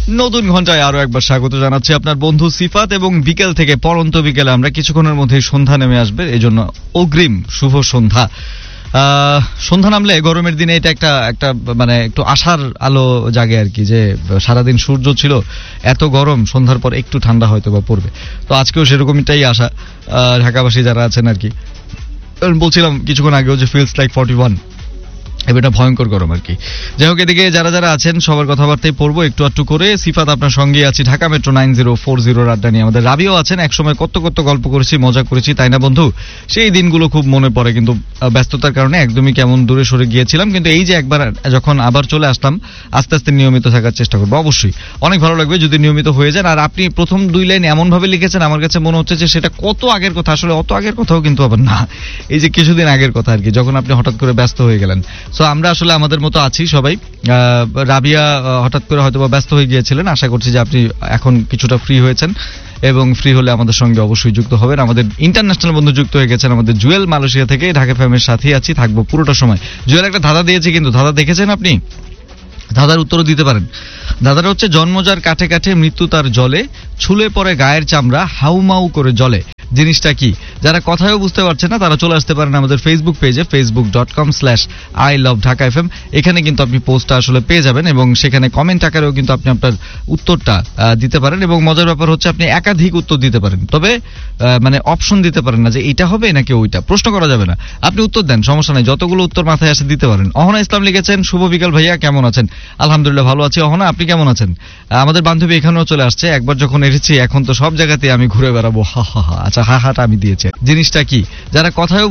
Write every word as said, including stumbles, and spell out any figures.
নতুন ঘন্টায় আরো একবার স্বাগত জানাচ্ছি আপনার বন্ধু সিফাত, এবং বিকেল থেকে পরন্ত বিকেলে আমরা কিছুক্ষণের মধ্যেই সন্ধ্যা নেমে আসবে, এই জন্য অগ্রিম শুভ সন্ধ্যা। আহ সন্ধ্যা নামলে গরমের দিনে এটা একটা একটা মানে একটু আশার আলো জাগে আর কি, যে সারাদিন সূর্য ছিল, এত গরম, সন্ধ্যার পর একটু ঠান্ডা হয়তো বা পড়বে। তো আজকেও সেরকমটাই আশা ঢাকাবাসী যারা আছেন আর কি। বলছিলাম কিছুক্ষণ আগেও যে ফিলস লাইক ফর্টি ওয়ান, এটা ভয়ঙ্কর গরম আর কি। যাই হোক, এদিকে যারা যারা আছেন সবার কথাবার্তায় পড়বো একটু একটু করে। সিফাত আপনার সঙ্গে আছি Dhaka metro nine zero four জিরোর আড্ডা নিয়ে। আমাদের রাবিও আছেন, একসময় কত কত গল্প করেছি, মজা করেছি, তাই না বন্ধু? সেই দিনগুলো খুব মনে পড়ে, কিন্তু ব্যস্ততার কারণে একদমই কেমন দূরে সরে গিয়েছিলাম, কিন্তু এই যে একবার যখন আবার চলে আসলাম, আস্তে আস্তে নিয়মিত থাকার চেষ্টা করবো। অবশ্যই অনেক ভালো লাগবে যদি নিয়মিত হয়ে যান। আর আপনি প্রথম দুই লাইন এমন ভাবে লিখেছেন, আমার কাছে মনে হচ্ছে যে সেটা কত আগের কথা। আসলে অত আগের কথাও কিন্তু আবার না, এই যে কিছুদিন আগের কথা আর কি, যখন আপনি হঠাৎ করে ব্যস্ত হয়ে গেলেন। সো আমরা আসলে আমাদের মতো আছি সবাই। রাবিয়া হঠাৎ করে হয়তো বা ব্যস্ত হয়ে গিয়েছিলেন, আশা করছি যে আপনি এখন কিছুটা ফ্রি হয়েছেন, এবং ফ্রি হলে আমাদের সঙ্গে অবশ্যই যুক্ত হবেন। আমাদের ইন্টারন্যাশনাল বন্ধু যুক্ত হয়ে গেছেন, আমাদের জুয়েল মালয়েশিয়া থেকে। ঢাকা ফ্যামের সাথেই আছি, থাকবো পুরোটা সময়। জুয়েল একটা ধাঁধা দিয়েছি, কিন্তু ধাঁধা দেখেছেন আপনি? ধাঁধার উত্তরও দিতে পারেন। ধাঁধাটা হচ্ছে, জন্ম যার কাঠে কাঠে, মৃত্যু তার জলে, ছুলে পরে গায়ের চামড়া, হাউমাউ করে জলে। জিনিসটা কি? যারা কথায়ও বুঝতে পারছেন না তারা চলে আসতে পারেন আমাদের ফেসবুক পেজে, Facebook dot com slash I love Dhaka F M. এখানে কিন্তু আপনি পোস্টটা আসলে পেয়ে যাবেন, এবং সেখানে কমেন্ট আকারেও কিন্তু আপনি আপনার উত্তরটা দিতে পারেন। এবং মজার ব্যাপার হচ্ছে, আপনি একাধিক উত্তর দিতে পারেন, তবে মানে অপশন দিতে পারেন না যে এটা হবে নাকি ওইটা, প্রশ্ন করা যাবে না। আপনি উত্তর দেন, সমস্যা নাই, যতগুলো উত্তর মাথায় আসে দিতে পারেন। অহনা ইসলাম লিখেছেন, শুভ বিকাল ভাইয়া, কেমন আছেন? আলহামদুলিল্লাহ ভালো আছি। অহনা, আপনি কেমন আছেন? আমাদের বান্ধবী এখানেও চলে আসছে, একবার যখন এসেছি এখন তো সব জায়গাতে আমি ঘুরে বেড়াবো, হা হা হা। আচ্ছা, হা হাটা আমি দিয়েছি। জিনিসটা কি? যারা কথায়ও